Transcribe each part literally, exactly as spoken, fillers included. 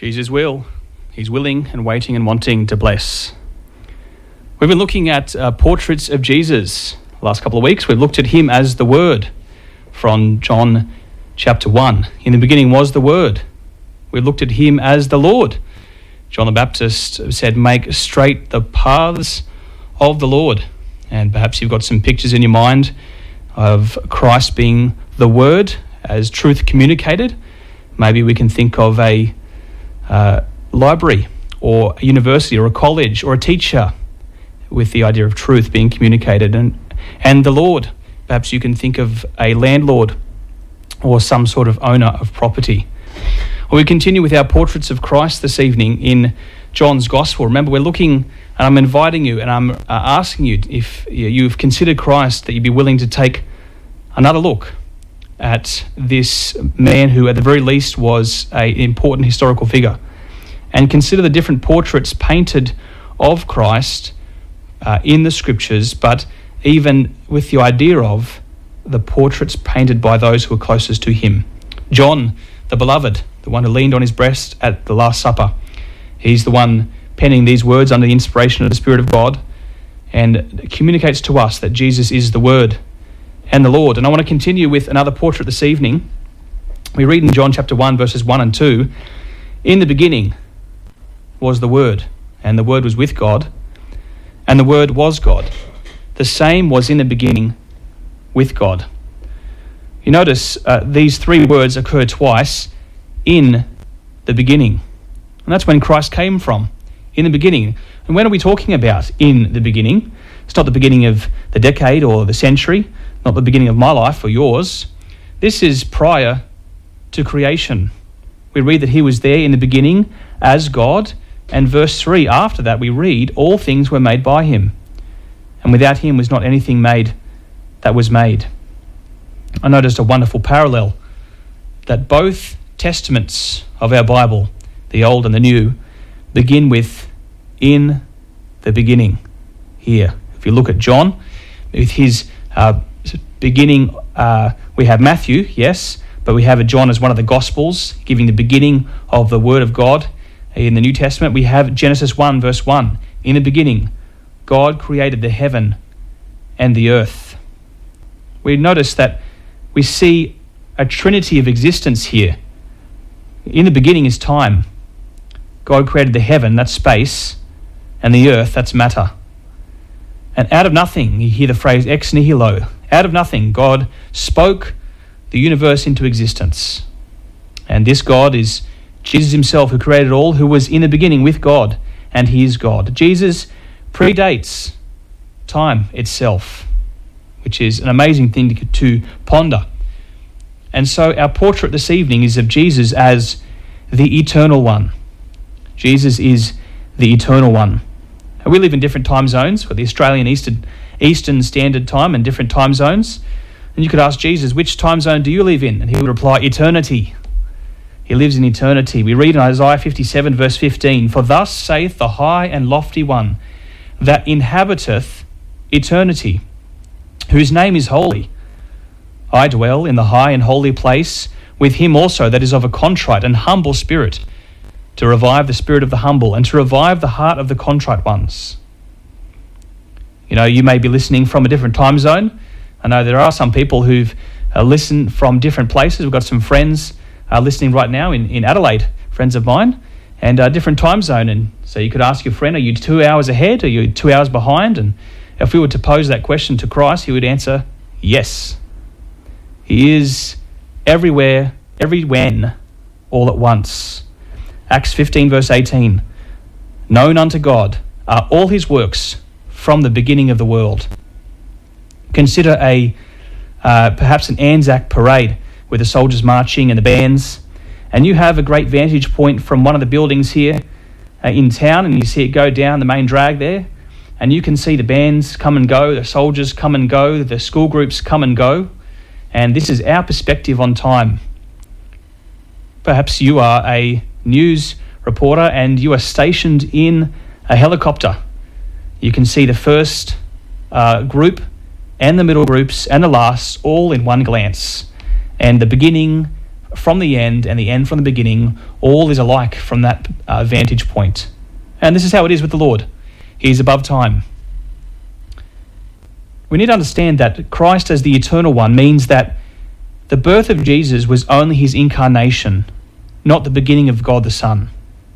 Jesus will. He's willing and waiting and wanting to bless. We've been looking at uh, portraits of Jesus the last couple of weeks. We've looked at him as the Word from John chapter one. In the beginning was the Word. We looked at him as the Lord. John the Baptist said, "Make straight the paths of the Lord." And perhaps you've got some pictures in your mind of Christ being the Word as truth communicated. Maybe we can think of a uh, library or a university or a college or a teacher with the idea of truth being communicated. And, and the Lord, perhaps you can think of a landlord or some sort of owner of property. Well, we continue with our portraits of Christ this evening in John's Gospel. Remember, we're looking, and I'm inviting you, and I'm uh, asking you, if you've considered Christ, that you'd be willing to take another look at this man who, at the very least, was an important historical figure, and consider the different portraits painted of Christ uh, in the Scriptures, but even with the idea of the portraits painted by those who were closest to him. John, the beloved, the one who leaned on his breast at the Last Supper, he's the one penning these words under the inspiration of the Spirit of God, and communicates to us that Jesus is the Word and the Lord. And I want to continue with another portrait this evening. We read in John chapter one, verses one and two, "In the beginning was the Word, and the Word was with God, and the Word was God. The same was in the beginning with God." You notice uh, these three words occur twice, in the beginning. And that's when Christ came from, in the beginning. And when are we talking about in the beginning? It's not the beginning of the decade or the century, not the beginning of my life or yours. This is prior to creation. We read that he was there in the beginning as God, and verse three, after that we read, all things were made by him, and without him was not anything made that was made. I noticed a wonderful parallel that both testaments of our Bible, the Old and the New, begin with in the beginning here. If you look at John, with his uh, beginning, uh, we have Matthew, yes, but we have a John as one of the Gospels, giving the beginning of the Word of God. In the New Testament, we have Genesis one, verse one. In the beginning, God created the heaven and the earth. We notice that we see a trinity of existence here. In the beginning is time. God created the heaven, that's space, and the earth, that's matter. And out of nothing, you hear the phrase ex nihilo. Out of nothing, God spoke the universe into existence. And this God is Jesus himself, who created all, who was in the beginning with God, and he is God. Jesus predates time itself, which is an amazing thing to, to ponder. And so our portrait this evening is of Jesus as the eternal one. Jesus is the eternal one. We live in different time zones, with the Australian Eastern, Eastern Standard Time and different time zones. And you could ask Jesus, which time zone do you live in? And he would reply, eternity. He lives in eternity. We read in Isaiah fifty-seven, verse fifteen, "For thus saith the high and lofty one, that inhabiteth eternity, whose name is holy. I dwell in the high and holy place, with him also that is of a contrite and humble spirit, to revive the spirit of the humble, and to revive the heart of the contrite ones." You know, you may be listening from a different time zone. I know there are some people who've uh, listened from different places. We've got some friends uh, listening right now in, in Adelaide, friends of mine, and a uh, different time zone. And so you could ask your friend, are you two hours ahead? Are you two hours behind? And if we were to pose that question to Christ, he would answer, yes. He is everywhere, every when, all at once. Acts fifteen, verse eighteen, "Known unto God are all his works from the beginning of the world." Consider a uh, perhaps an Anzac parade with the soldiers marching and the bands, and you have a great vantage point from one of the buildings here uh, in town, and you see it go down the main drag there, and you can see the bands come and go, the soldiers come and go, the school groups come and go, and this is our perspective on time. Perhaps you are a news reporter and you are stationed in a helicopter. You can see the first uh, group and the middle groups and the last all in one glance, and the beginning from the end and the end from the beginning, all is alike from that uh, vantage point. And this is how it is with the Lord. He is above time. We need to understand that Christ as the eternal one means that the birth of Jesus was only his incarnation, not the beginning of God the Son.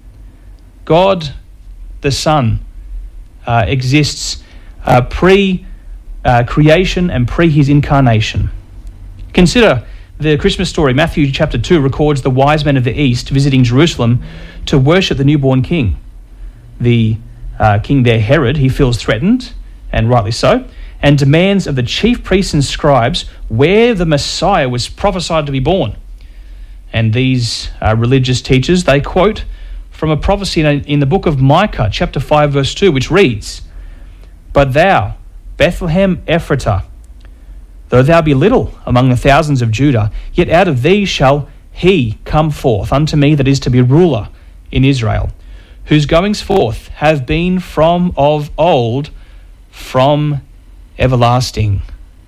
God the Son uh, exists uh, pre-creation uh, and pre his incarnation. Consider the Christmas story. Matthew chapter two records the wise men of the east visiting Jerusalem to worship the newborn king. The uh, king there, Herod, he feels threatened, and rightly so, and demands of the chief priests and scribes where the Messiah was prophesied to be born. And these uh, religious teachers, they quote from a prophecy in, in the book of Micah, chapter five, verse two, which reads, "But thou, Bethlehem Ephratah, though thou be little among the thousands of Judah, yet out of thee shall he come forth unto me that is to be ruler in Israel, whose goings forth have been from of old, from everlasting."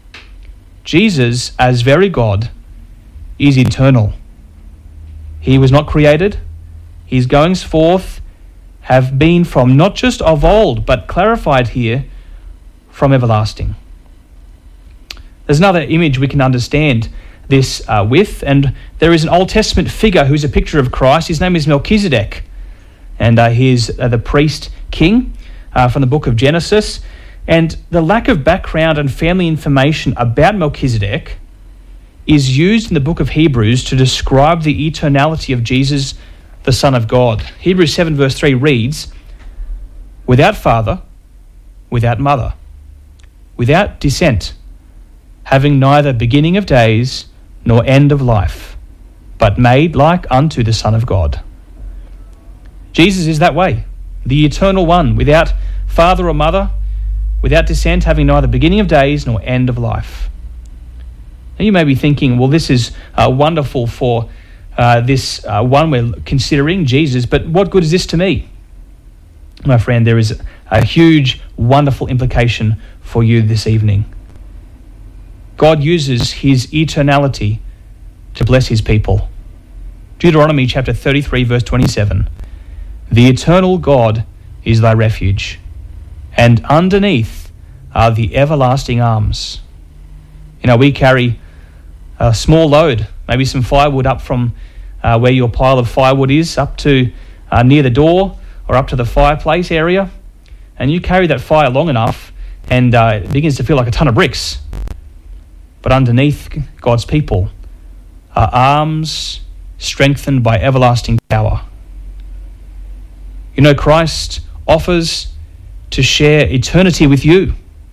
Jesus, as very God, is eternal. He was not created. His goings forth have been from not just of old, but clarified here, from everlasting. There's another image we can understand this uh, with, and there is an Old Testament figure who's a picture of Christ. His name is Melchizedek, and uh, he's uh, the priest king uh, from the book of Genesis. And the lack of background and family information about Melchizedek is used in the book of Hebrews to describe the eternality of Jesus, the Son of God. Hebrews seven verse three reads, "Without father, without mother, without descent, having neither beginning of days nor end of life, but made like unto the Son of God." Jesus is that way, the eternal one, without father or mother, without descent, having neither beginning of days nor end of life. Now you may be thinking, well, this is uh, wonderful for uh, this uh, one we're considering, Jesus, but what good is this to me? My friend, there is a huge, wonderful implication for you this evening. God uses his eternality to bless his people. Deuteronomy chapter thirty-three, verse twenty-seven. "The eternal God is thy refuge, and underneath are the everlasting arms." You know, we carry a small load, maybe some firewood up from uh, where your pile of firewood is, up to uh, near the door or up to the fireplace area, and you carry that fire long enough and uh, it begins to feel like a ton of bricks. But underneath God's people are arms strengthened by everlasting power. You know, Christ offers to share eternity with you.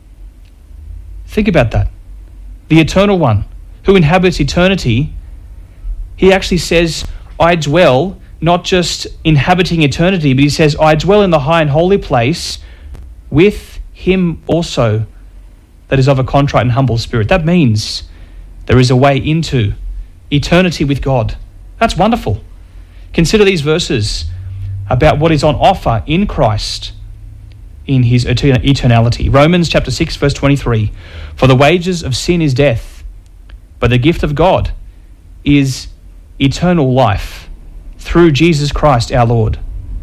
Think about that. The eternal one who inhabits eternity, he actually says, I dwell, not just inhabiting eternity, but he says, I dwell in the high and holy place with him also that is of a contrite and humble spirit. That means there is a way into eternity with God. That's wonderful. Consider these verses about what is on offer in Christ in his eternality. Romans chapter six, verse twenty-three. "For the wages of sin is death, but the gift of God is eternal life through Jesus Christ our Lord."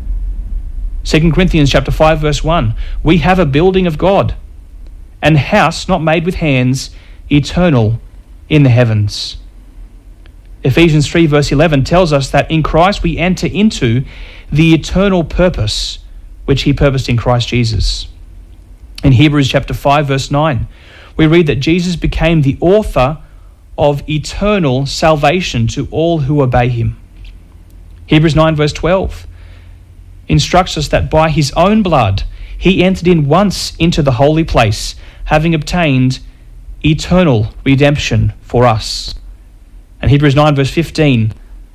Second Corinthians chapter five, verse one. "We have a building of God, an house not made with hands, eternal in the heavens." Ephesians three, verse eleven tells us that in Christ we enter into the eternal purpose which he purposed in Christ Jesus. In Hebrews chapter five, verse nine, we read that Jesus became the author of eternal salvation to all who obey him. Hebrews nine, verse twelve instructs us that by his own blood he entered in once into the holy place, having obtained eternal redemption for us. And Hebrews nine, verse fifteen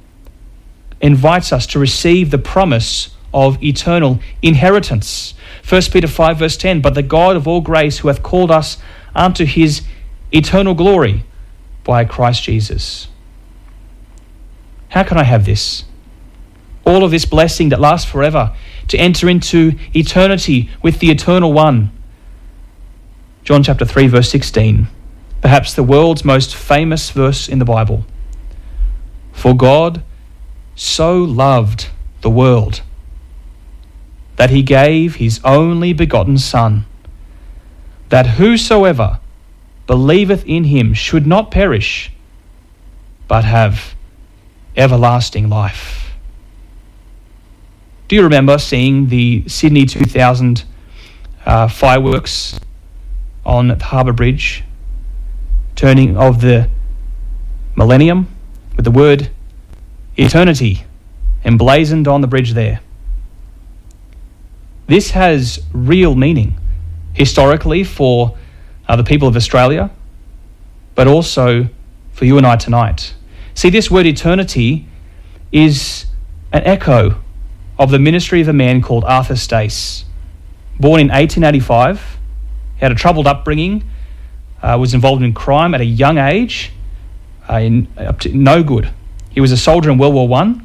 invites us to receive the promise of eternal inheritance. First Peter five, verse ten, "But the God of all grace, who hath called us unto his eternal glory by Christ Jesus." How can I have this? All of this blessing that lasts forever, to enter into eternity with the eternal one. John chapter three, verse sixteen, perhaps the world's most famous verse in the Bible. For God so loved the world that he gave his only begotten Son, that whosoever believeth in him should not perish, but have everlasting life. Do you remember seeing the Sydney two thousand uh, fireworks on the Harbour Bridge, turning of the millennium, with the word eternity emblazoned on the bridge there? This has real meaning historically for uh, the people of Australia, but also for you and I tonight. See, this word eternity is an echo of the ministry of a man called Arthur Stace. Born in eighteen eighty-five, he had a troubled upbringing, uh, was involved in crime at a young age, uh, in, up to no good. He was a soldier in World War One,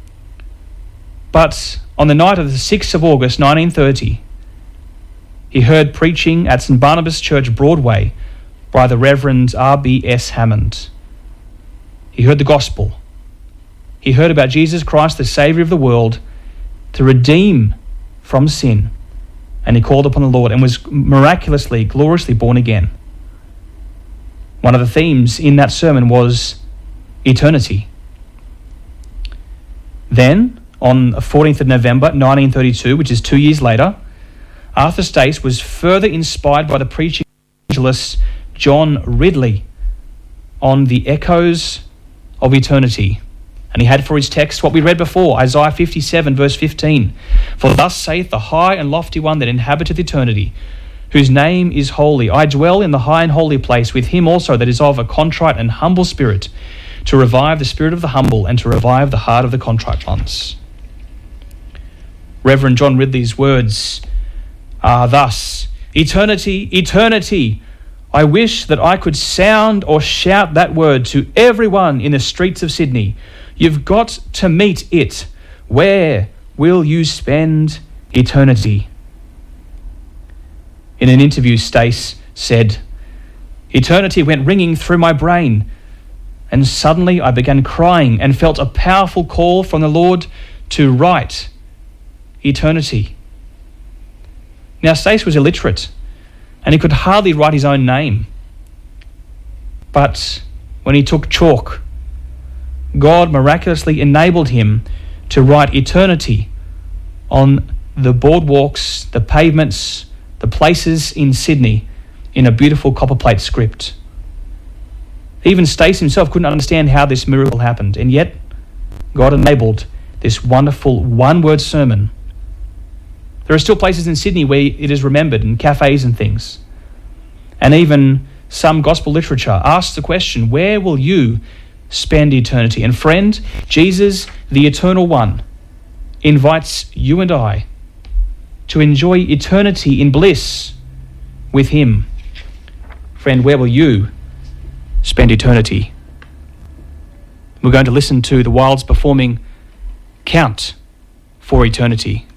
but on the night of the sixth of August nineteen thirty, he heard preaching at St Barnabas Church, Broadway, by the Reverend R B S Hammond. He heard the gospel. He heard about Jesus Christ, the Saviour of the world, to redeem from sin. And he called upon the Lord and was miraculously, gloriously born again. One of the themes in that sermon was eternity. Then, on the fourteenth of November nineteen thirty-two, which is two years later, Arthur Stace was further inspired by the preaching evangelist John Ridley on the echoes of eternity. And he had for his text what we read before, Isaiah fifty-seven, verse fifteen. For thus saith the high and lofty one that inhabiteth eternity, whose name is holy. I dwell in the high and holy place with him also that is of a contrite and humble spirit, to revive the spirit of the humble and to revive the heart of the contrite ones. Reverend John Ridley's words are thus: eternity, eternity. I wish that I could sound or shout that word to everyone in the streets of Sydney. You've got to meet it. Where will you spend eternity? In an interview, Stace said, eternity went ringing through my brain, and suddenly I began crying and felt a powerful call from the Lord to write eternity. Now, Stace was illiterate, and he could hardly write his own name. But when he took chalk, God miraculously enabled him to write eternity on the boardwalks, the pavements, the places in Sydney in a beautiful copperplate script. Even Stace himself couldn't understand how this miracle happened, and yet God enabled this wonderful one-word sermon. There are still places in Sydney where it is remembered, in cafes and things. And even some gospel literature asks the question, where will you spend eternity? And friend, Jesus, the Eternal One, invites you and I to enjoy eternity in bliss with him. Friend, where will you spend eternity? We're going to listen to the Wilds performing Count for Eternity.